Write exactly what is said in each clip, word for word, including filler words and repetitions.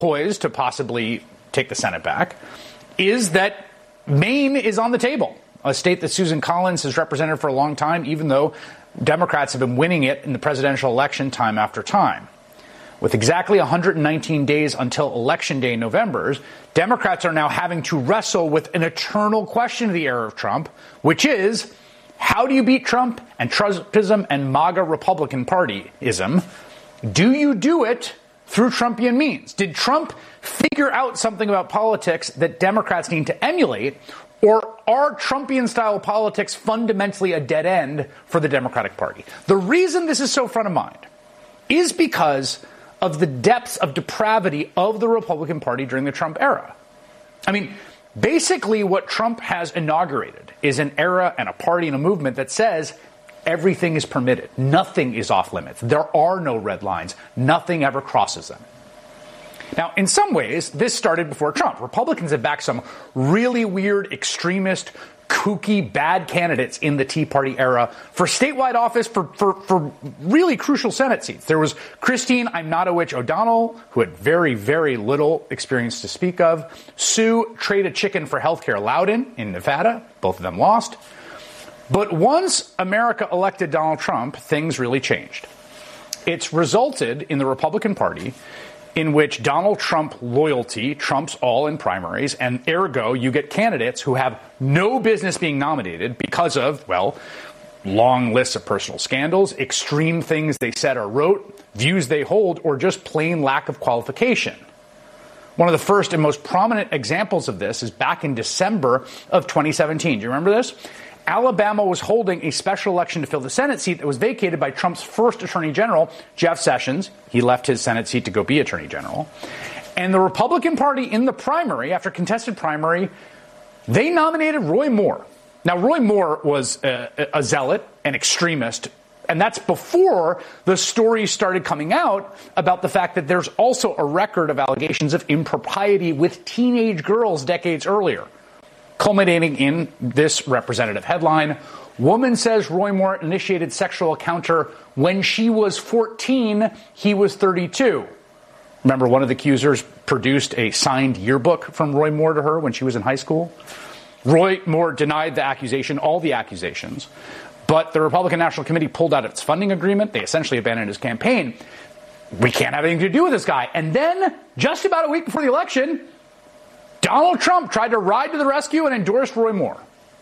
poised to possibly take the Senate back is that Maine is on the table, a state that Susan Collins has represented for a long time, even though Democrats have been winning it in the presidential election time after time. With exactly one hundred nineteen days until Election Day in November, Democrats are now having to wrestle with an eternal question of the era of Trump, which is, how do you beat Trump and Trumpism and MAGA Republican Partyism? Do you do it through Trumpian means? Did Trump figure out something about politics that Democrats need to emulate, or are Trumpian-style politics fundamentally a dead end for the Democratic Party? The reason this is so front of mind is because of the depths of depravity of the Republican Party during the Trump era. I mean, basically what Trump has inaugurated is an era and a party and a movement that says everything is permitted. Nothing is off limits. There are no red lines. Nothing ever crosses them. Now, in some ways, this started before Trump. Republicans have backed some really weird, extremist, kooky, bad candidates in the Tea Party era for statewide office for, for, for really crucial Senate seats. There was Christine I'm Not a Witch O'Donnell, who had very, very little experience to speak of. Sue Trade a Chicken for Healthcare Loudon in Nevada. Both of them lost. But once America elected Donald Trump, things really changed. It's resulted in the Republican Party in which Donald Trump loyalty trumps all in primaries, and ergo, you get candidates who have no business being nominated because of, well, long lists of personal scandals, extreme things they said or wrote, views they hold, or just plain lack of qualification. One of the first and most prominent examples of this is back in December of twenty seventeen. Do you remember this? Alabama was holding a special election to fill the Senate seat that was vacated by Trump's first Attorney General, Jeff Sessions. He left his Senate seat to go be Attorney General. And the Republican Party in the primary, after contested primary, they nominated Roy Moore. Now, Roy Moore was a, a zealot, an extremist, and that's before the stories started coming out about the fact that there's also a record of allegations of impropriety with teenage girls decades earlier, culminating in this representative headline: Woman says Roy Moore initiated sexual encounter when she was fourteen, he was thirty-two. Remember, one of the accusers produced a signed yearbook from Roy Moore to her when she was in high school. Roy Moore denied the accusation, all the accusations, but the Republican National Committee pulled out its funding agreement. They essentially abandoned his campaign. We can't have anything to do with this guy. And then, just about a week before the election, Donald Trump tried to ride to the rescue and endorsed Roy Moore.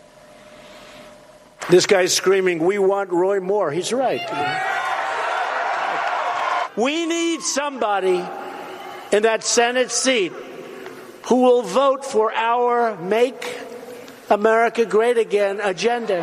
This guy's screaming, "We want Roy Moore." He's right. We need somebody in that Senate seat who will vote for our Make America Great Again agenda.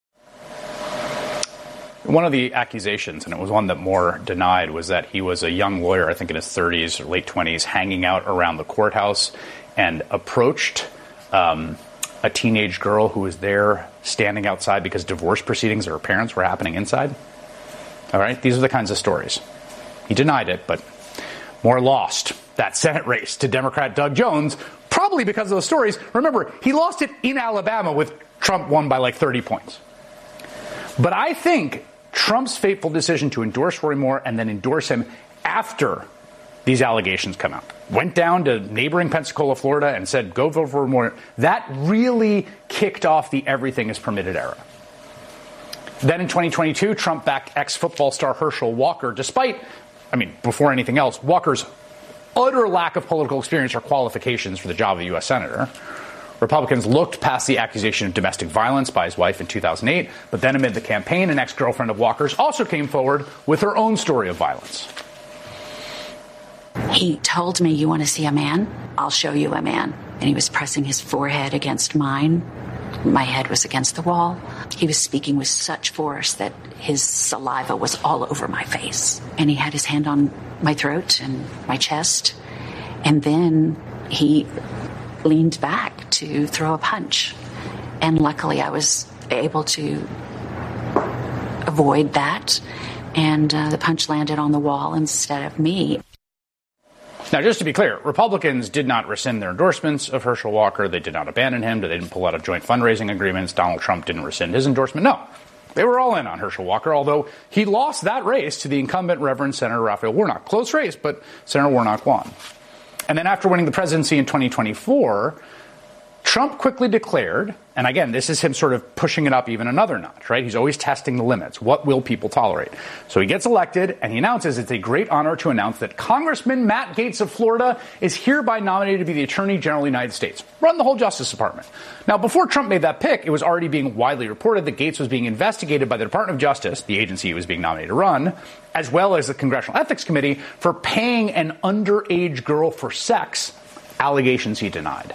One of the accusations, and it was one that Moore denied, was that he was a young lawyer, I think in his thirties or late twenties, hanging out around the courthouse and approached um, a teenage girl who was there standing outside because divorce proceedings of her parents were happening inside. All right, these are the kinds of stories. He denied it, but Moore lost that Senate race to Democrat Doug Jones, probably because of those stories. Remember, he lost it in Alabama with Trump won by like thirty points. But I think Trump's fateful decision to endorse Roy Moore and then endorse him after these allegations come out, went down to neighboring Pensacola, Florida, and said, go vote for Moore, that really kicked off the everything is permitted era. Then in twenty twenty-two, Trump backed ex-football star Herschel Walker, despite, I mean, before anything else, Walker's utter lack of political experience or qualifications for the job of a U S senator. Republicans looked past the accusation of domestic violence by his wife in two thousand eight, but then amid the campaign, an ex-girlfriend of Walker's also came forward with her own story of violence. He told me, "You want to see a man? I'll show you a man." And he was pressing his forehead against mine. My head was against the wall. He was speaking with such force that his saliva was all over my face. And he had his hand on my throat and my chest. And then he leaned back to throw a punch. And luckily I was able to avoid that. And uh, the punch landed on the wall instead of me. Now, just to be clear, Republicans did not rescind their endorsements of Herschel Walker. They did not abandon him. They didn't pull out of joint fundraising agreements. Donald Trump didn't rescind his endorsement. No, they were all in on Herschel Walker, although he lost that race to the incumbent Reverend Senator Raphael Warnock. Close race, but Senator Warnock won. And then after winning the presidency in twenty twenty-four, Trump quickly declared, and again, this is him sort of pushing it up even another notch, right? He's always testing the limits. What will people tolerate? So he gets elected, and he announces it's a great honor to announce that Congressman Matt Gaetz of Florida is hereby nominated to be the Attorney General of the United States, run the whole Justice Department. Now, before Trump made that pick, it was already being widely reported that Gaetz was being investigated by the Department of Justice, the agency he was being nominated to run, as well as the Congressional Ethics Committee, for paying an underage girl for sex, allegations he denied.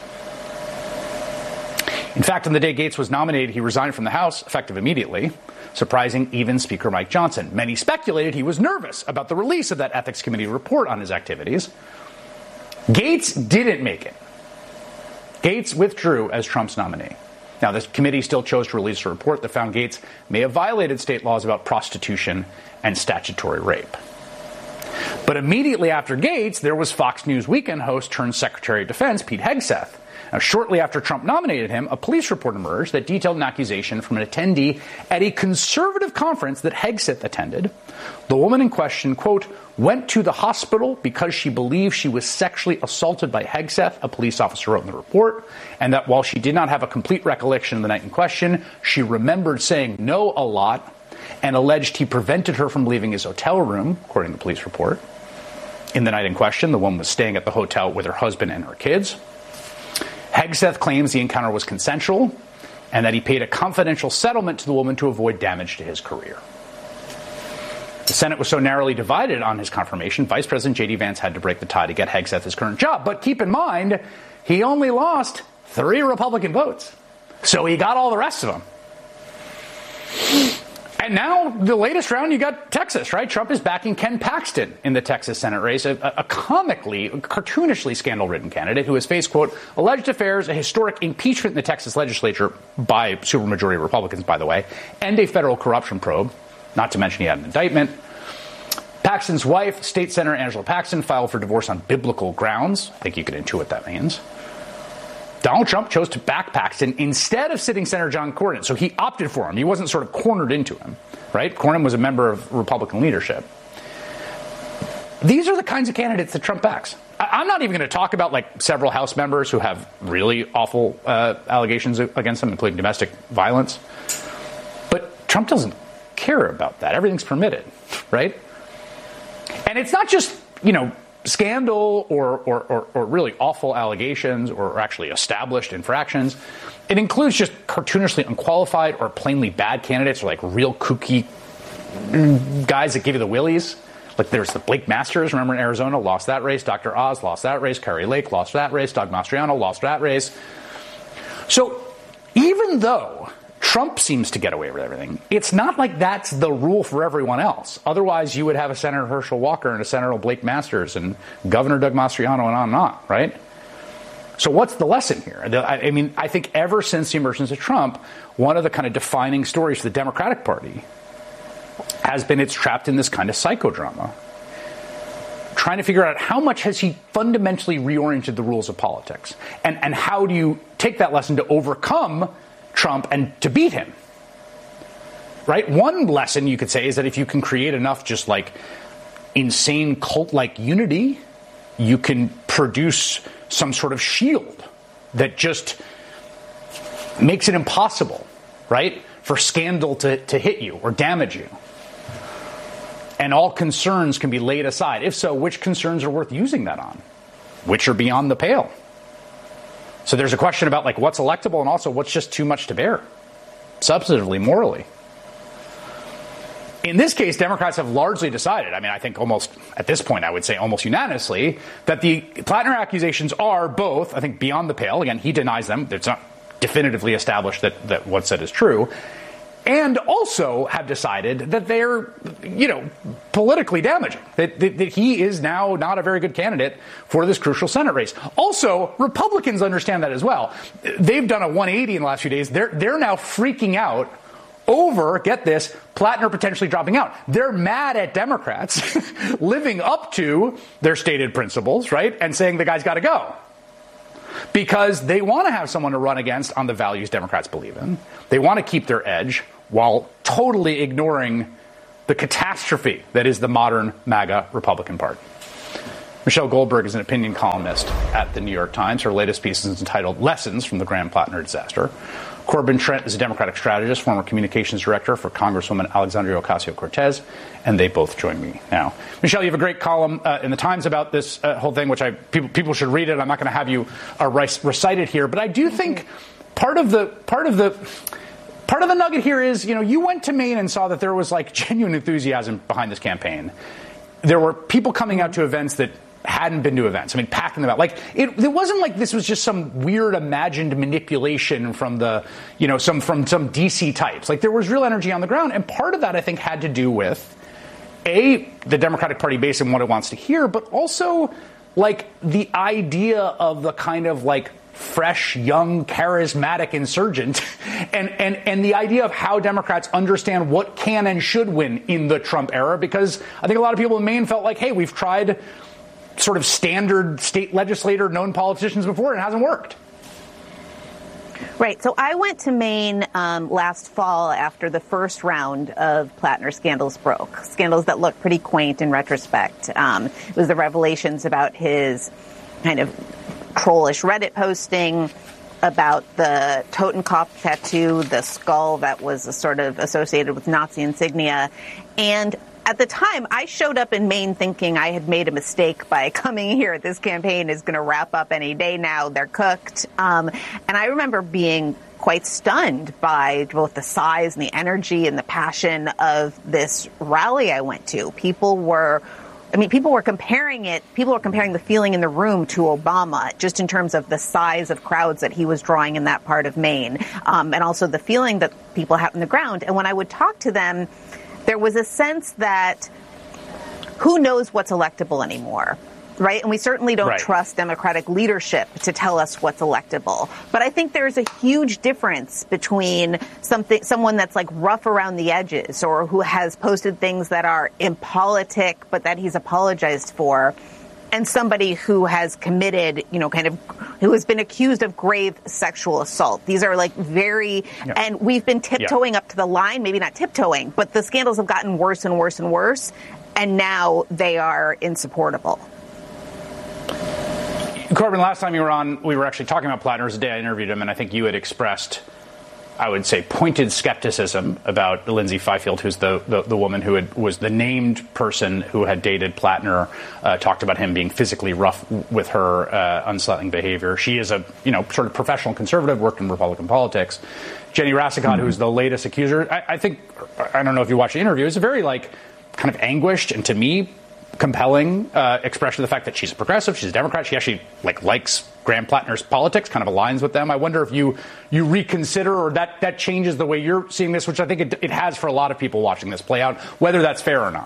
In fact, on the day Gaetz was nominated, he resigned from the House, effective immediately, surprising even Speaker Mike Johnson. Many speculated he was nervous about the release of that Ethics Committee report on his activities. Gaetz didn't make it. Gaetz withdrew as Trump's nominee. Now, the committee still chose to release a report that found Gaetz may have violated state laws about prostitution and statutory rape. But immediately after Gaetz, there was Fox News Weekend host turned Secretary of Defense Pete Hegseth. Now, shortly after Trump nominated him, a police report emerged that detailed an accusation from an attendee at a conservative conference that Hegseth attended. The woman in question, quote, went to the hospital because she believed she was sexually assaulted by Hegseth, a police officer wrote in the report, and that while she did not have a complete recollection of the night in question, she remembered saying no a lot and alleged he prevented her from leaving his hotel room, according to the police report. In the night in question, the woman was staying at the hotel with her husband and her kids. Hegseth claims the encounter was consensual and that he paid a confidential settlement to the woman to avoid damage to his career. The Senate was so narrowly divided on his confirmation, Vice President J D Vance had to break the tie to get Hegseth his current job. But keep in mind, he only lost three Republican votes. So he got all the rest of them. And now, the latest round, you got Texas, right? Trump is backing Ken Paxton in the Texas Senate race, a, a comically, cartoonishly scandal-ridden candidate who has faced, quote, alleged affairs, a historic impeachment in the Texas legislature by supermajority Republicans, by the way, and a federal corruption probe, not to mention he had an indictment. Paxton's wife, State Senator Angela Paxton, filed for divorce on biblical grounds. I think you can intuit what that means. Donald Trump chose to back Paxton instead of sitting Senator John Cornyn, so he opted for him. He wasn't sort of cornered into him, right? Cornyn was a member of Republican leadership. These are the kinds of candidates that Trump backs. I- I'm not even going to talk about, like, several House members who have really awful uh, allegations against them, including domestic violence. But Trump doesn't care about that. Everything's permitted, right? And it's not just, you know, scandal or, or, or, or really awful allegations or actually established infractions. It includes just cartoonishly unqualified or plainly bad candidates or like real kooky guys that give you the willies. Like there's the Blake Masters, remember in Arizona, lost that race. Doctor Oz lost that race. Kari Lake lost that race. Doug Mastriano lost that race. So even though Trump seems to get away with everything, it's not like that's the rule for everyone else. Otherwise, you would have a Senator Herschel Walker and a Senator Blake Masters and Governor Doug Mastriano and on and on, right? So what's the lesson here? I mean, I think ever since the emergence of Trump, one of the kind of defining stories for the Democratic Party has been it's trapped in this kind of psychodrama, trying to figure out how much has he fundamentally reoriented the rules of politics, and, and how do you take that lesson to overcome Trump and to beat him, right? One lesson you could say is that if you can create enough just like insane cult-like unity, you can produce some sort of shield that just makes it impossible, right, for scandal to, to hit you or damage you. And all concerns can be laid aside. If so, which concerns are worth using that on? Which are beyond the pale? So there's a question about like what's electable and also what's just too much to bear, substantively, morally. In this case, Democrats have largely decided, I mean, I think almost at this point, I would say almost unanimously, that the Plattner accusations are both, I think, beyond the pale. Again, he denies them. It's not definitively established that, that what's said is true. And also have decided that they're, you know, politically damaging, that, that, that he is now not a very good candidate for this crucial Senate race. Also, Republicans understand that as well. They've done a one eighty in the last few days. They're, they're now freaking out over, get this, Plattner potentially dropping out. They're mad at Democrats living up to their stated principles, right, and saying the guy's got to go. Because they want to have someone to run against on the values Democrats believe in. They want to keep their edge while totally ignoring the catastrophe that is the modern MAGA Republican Party. Michelle Goldberg is an opinion columnist at the New York Times. Her latest piece is entitled Lessons from the Graham-Plattner Disaster. Corbin Trent is a Democratic strategist, former communications director for Congresswoman Alexandria Ocasio-Cortez, and they both join me now. Michelle, you have a great column uh, in the Times about this uh, whole thing, which I people, people should read it. I'm not going to have you uh, recite it here, but I do think part of the part of the part of the nugget here is, you know, you went to Maine and saw that there was like genuine enthusiasm behind this campaign. There were people coming out to events that hadn't been to events. I mean, packing them out. Like, it, it wasn't like this was just some weird imagined manipulation from the, you know, some from some D C types. Like, there was real energy on the ground. And part of that, I think, had to do with, A, the Democratic Party base and what it wants to hear, but also, like, the idea of the kind of, like, fresh, young, charismatic insurgent and, and, and the idea of how Democrats understand what can and should win in the Trump era, because I think a lot of people in Maine felt like, hey, we've tried sort of standard state legislator known politicians before and it hasn't worked. Right. So I went to Maine um, last fall after the first round of Plattner scandals broke, scandals that look pretty quaint in retrospect. Um, it was the revelations about his kind of trollish Reddit posting, about the Totenkopf tattoo, the skull that was sort of associated with Nazi insignia. And at the time, I showed up in Maine thinking I had made a mistake by coming here. This campaign is going to wrap up any day now. They're cooked. Um, and I remember being quite stunned by both the size and the energy and the passion of this rally I went to. People were, I mean, people were comparing it, people were comparing the feeling in the room to Obama, just in terms of the size of crowds that he was drawing in that part of Maine, um, and also the feeling that people have on the ground. And when I would talk to them, there was a sense that who knows what's electable anymore, right? And we certainly don't right. trust Democratic leadership to tell us what's electable. But I think there's a huge difference between something, someone that's like rough around the edges or who has posted things that are impolitic but that he's apologized for, and somebody who has committed, you know, kind of, who has been accused of grave sexual assault. These are like very, yeah. and we've been tiptoeing yeah. up to the line, maybe not tiptoeing, but the scandals have gotten worse and worse and worse, and now they are insupportable. Corbin, last time you were on, we were actually talking about Plattner. It was the day I interviewed him, and I think you had expressed, I would say, pointed skepticism about Lindsay Fifield, who's the, the, the woman who had, was the named person who had dated Plattner, uh, talked about him being physically rough with her, uh, unsettling behavior. She is a, you know, sort of professional conservative, worked in Republican politics. Jenny Rasicot, mm-hmm. who's the latest accuser, I, I think, I don't know if you watched the interview, it's a very, like, kind of anguished and, to me, compelling uh, expression of the fact that she's a progressive, she's a Democrat, she actually like likes Graham-Plattner's politics, kind of aligns with them. I wonder if you you reconsider or that, that changes the way you're seeing this, which I think it, it has for a lot of people watching this play out, whether that's fair or not.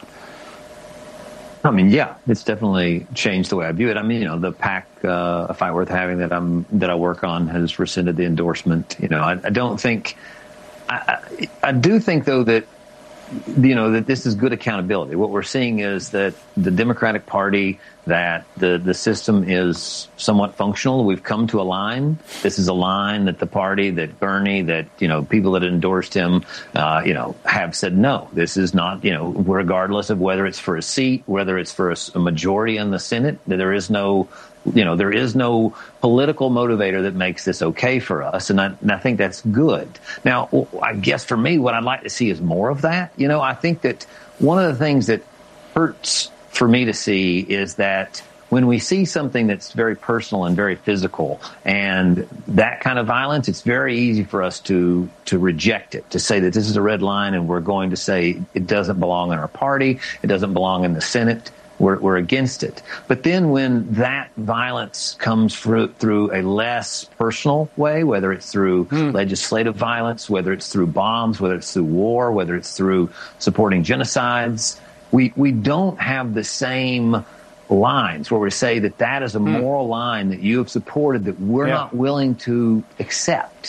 I mean, yeah, it's definitely changed the way I view it. I mean, you know, the PAC, uh, A Fight Worth Having that I'm that I work on has rescinded the endorsement. You know, I, I don't think, I, I, I do think, though, that you know, that this is good accountability. What we're seeing is that the Democratic Party, that the, the system is somewhat functional. We've come to a line. This is a line that the party, that Bernie, that, you know, people that endorsed him, uh, you know, have said, no, this is not, you know, regardless of whether it's for a seat, whether it's for a, a majority in the Senate, there is no, you know, there is no political motivator that makes this okay for us. And I, and I think that's good. Now, I guess for me, what I'd like to see is more of that. You know, I think that one of the things that hurts for me to see is that when we see something that's very personal and very physical and that kind of violence, it's very easy for us to to reject it, to say that this is a red line and we're going to say it doesn't belong in our party, it doesn't belong in the Senate. We're, we're against it. But then when that violence comes through, through a less personal way, whether it's through mm. legislative violence, whether it's through bombs, whether it's through war, whether it's through supporting genocides, we, we don't have the same lines where we say that that is a mm. moral line that you have supported that we're yeah. not willing to accept.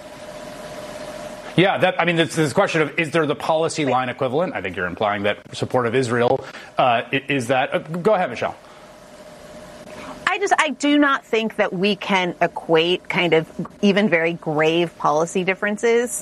Yeah, that, I mean, this, this question of is there the policy line equivalent? I think you're implying that support of Israel uh, is that. Uh, go ahead, Michelle. I just I do not think that we can equate kind of even very grave policy differences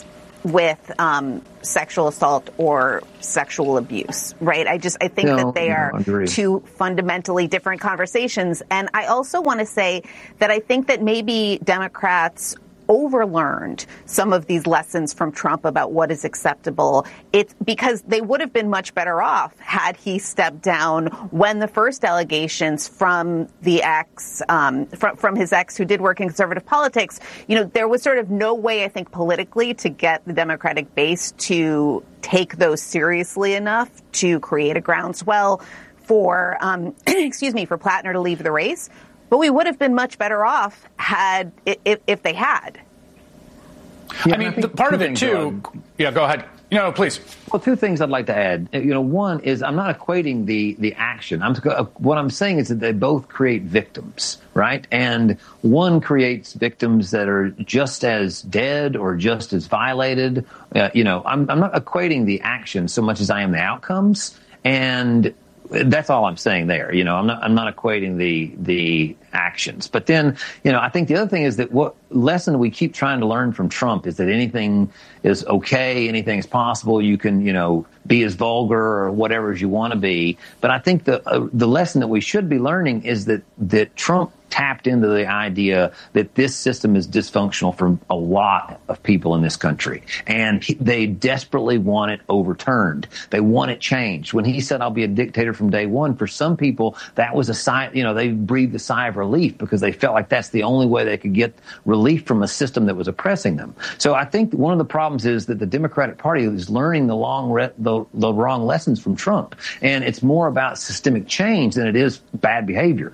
with um, sexual assault or sexual abuse, right? I just I think no, that they no, are agreed. two fundamentally different conversations. And I also want to say that I think that maybe Democrats overlearned some of these lessons from Trump about what is acceptable. It's because they would have been much better off had he stepped down when the first allegations from the ex, um, from, from his ex who did work in conservative politics, you know, there was sort of no way, I think, politically to get the Democratic base to take those seriously enough to create a groundswell for, um, excuse me, for Plattner to leave the race. But we would have been much better off had if, if they had. Yeah, I mean, I the part of it, too. Yeah, go ahead. No, please. Well, two things I'd like to add. You know, one is I'm not equating the the action. I'm what I'm saying is that they both create victims, right? And one creates victims that are just as dead or just as violated. Uh, you know, I'm I'm not equating the action so much as I am the outcomes. And that's all I'm saying there. You know, I'm not, I'm not equating the, the actions. But then, you know, I think the other thing is that what lesson we keep trying to learn from Trump is that anything is okay, anything is possible. You can, you know, be as vulgar or whatever as you want to be. But I think the, uh, the lesson that we should be learning is that, that Trump tapped into the idea that this system is dysfunctional for a lot of people in this country. And he, they desperately want it overturned. They want it changed. When he said, I'll be a dictator from day one, for some people, that was a sigh, you know, they breathed a sigh of relief because they felt like that's the only way they could get relief from a system that was oppressing them. So I think one of the problems is that the Democratic Party is learning the long, re- the, the wrong lessons from Trump. And it's more about systemic change than it is bad behavior.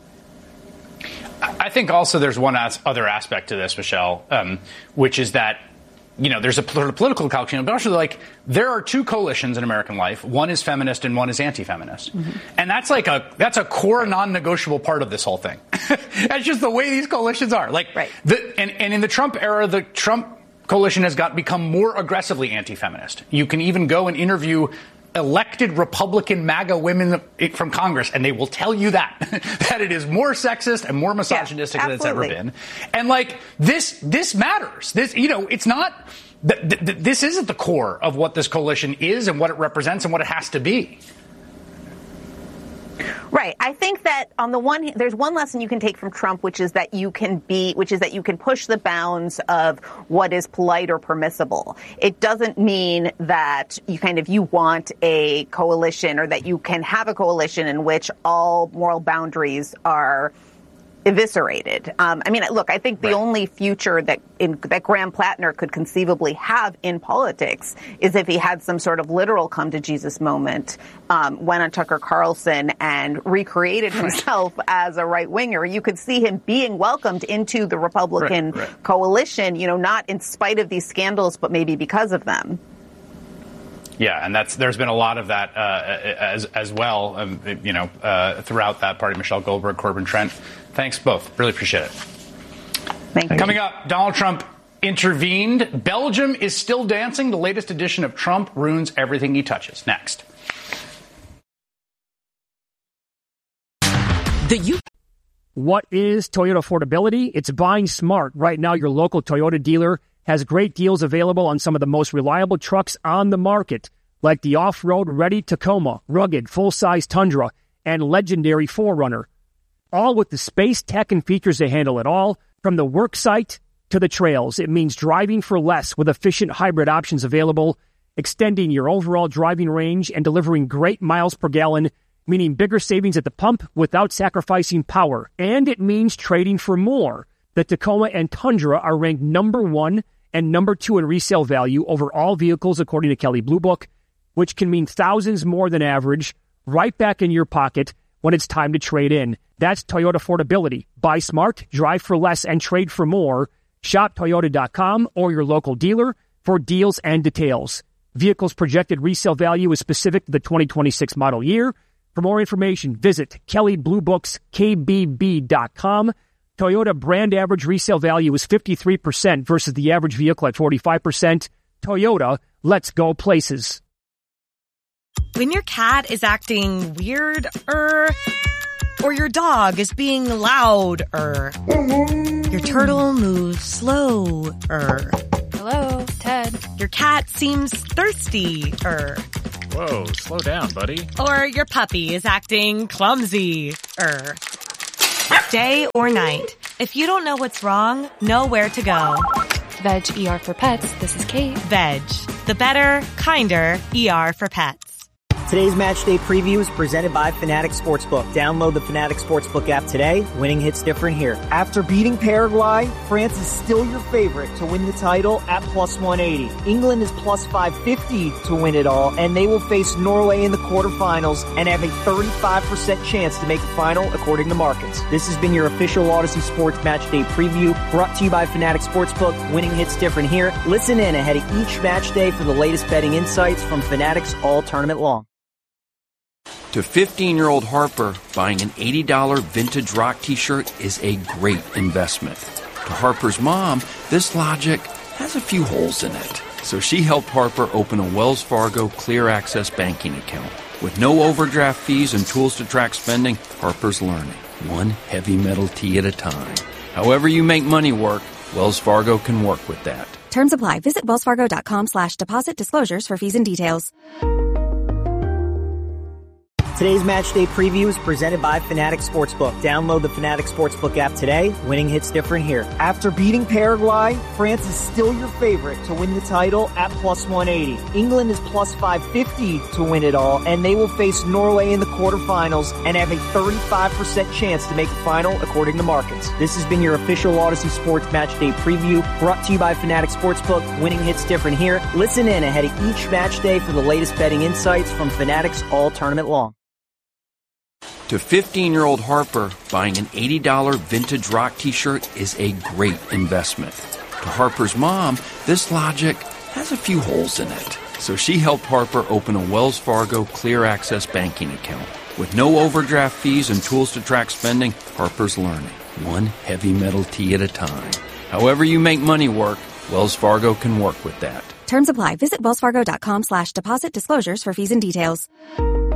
I think also there's one as- other aspect to this, Michelle, um, which is that, you know, there's a pol- political calculation, but also like there are two coalitions in American life. One is feminist and one is anti-feminist. Mm-hmm. And that's like a that's a core non-negotiable part of this whole thing. That's just the way these coalitions are. Like, right. the, and, and in the Trump era, the Trump coalition has got become more aggressively anti-feminist. You can even go and interview elected Republican MAGA women from Congress, and they will tell you that, that it is more sexist and more misogynistic yeah, than it's ever been. And like this, this matters. This, you know, it's not, th- th- this isn't the core of what this coalition is and what it represents and what it has to be. Right. I think that on the one hand, there's one lesson you can take from Trump, which is that you can be, which is that you can push the bounds of what is polite or permissible. It doesn't mean that you kind of, you want a coalition or that you can have a coalition in which all moral boundaries are eviscerated. Um, I mean, look, I think the right. only future that in, that Graham Plattner could conceivably have in politics is if he had some sort of literal come to Jesus moment, um, went on Tucker Carlson and recreated himself right. as a right winger. You could see him being welcomed into the Republican right, right. coalition, you know, not in spite of these scandals, but maybe because of them. Yeah, and that's there's been a lot of that uh, as as well, um, you know, uh, throughout that party. Michelle Goldberg, Corbin Trent, thanks both. Really appreciate it. Thank you. Coming up, Donald Trump intervened. Belgium is still dancing. The latest edition of Trump ruins everything he touches. Next. The U- what is Toyota affordability? It's buying smart. Right now, your local Toyota dealer has great deals available on some of the most reliable trucks on the market, like the off-road ready Tacoma, rugged, full-size Tundra, and legendary four runner. All with the space, tech, and features to handle it all, from the work site to the trails. It means driving for less with efficient hybrid options available, extending your overall driving range and delivering great miles per gallon, meaning bigger savings at the pump without sacrificing power. And it means trading for more. The Tacoma and Tundra are ranked number one and number two in resale value over all vehicles, according to Kelley Blue Book, which can mean thousands more than average, right back in your pocket when it's time to trade in. That's Toyota affordability. Buy smart, drive for less, and trade for more. Shop Toyota dot com or your local dealer for deals and details. Vehicles' projected resale value is specific to the twenty twenty-six model year. For more information, visit Kelley Blue Book's K B B dot com. Toyota brand average resale value is fifty-three percent versus the average vehicle at forty-five percent. Toyota, let's go places. When your cat is acting weird, er, or your dog is being loud, er, your turtle moves slow, er. Hello, Ted. Your cat seems thirsty, er. Whoa, slow down, buddy. Or your puppy is acting clumsy, er. Day or night, if you don't know what's wrong, know where to go. Veg E R for Pets, this is Kate. Veg, the better, kinder E R for pets. Today's match day preview is presented by Fanatic Sportsbook. Download the Fanatic Sportsbook app today. Winning hits different here. After beating Paraguay, France is still your favorite to win the title at plus one eighty. England is plus five fifty to win it all, and they will face Norway in the quarterfinals and have a thirty-five percent chance to make the final according to markets. This has been your official Odyssey Sports match day preview brought to you by Fanatic Sportsbook. Winning hits different here. Listen in ahead of each match day for the latest betting insights from Fanatics all tournament long. To fifteen-year-old Harper, buying an eighty dollars vintage rock t-shirt is a great investment. To Harper's mom, this logic has a few holes in it. So she helped Harper open a Wells Fargo Clear Access banking account. With no overdraft fees and tools to track spending, Harper's learning, one heavy metal tee at a time. However you make money work, Wells Fargo can work with that. Terms apply. Visit wellsfargo.com slash deposit disclosures for fees and details. Today's match day preview is presented by Fanatic Sportsbook. Download the Fanatic Sportsbook app today. Winning hits different here. After beating Paraguay, France is still your favorite to win the title at plus one eighty. England is plus five fifty to win it all, and they will face Norway in the quarterfinals and have a thirty-five percent chance to make the final according to markets. This has been your official Odyssey Sports match day preview brought to you by Fanatic Sportsbook. Winning hits different here. Listen in ahead of each match day for the latest betting insights from Fanatics all tournament long. To fifteen-year-old Harper, buying an eighty dollars vintage rock t-shirt is a great investment. To Harper's mom, this logic has a few holes in it. So she helped Harper open a Wells Fargo Clear Access banking account. With no overdraft fees and tools to track spending, Harper's learning, one heavy metal tee at a time. However you make money work, Wells Fargo can work with that. Terms apply. Visit wellsfargo.com slash deposit disclosures for fees and details.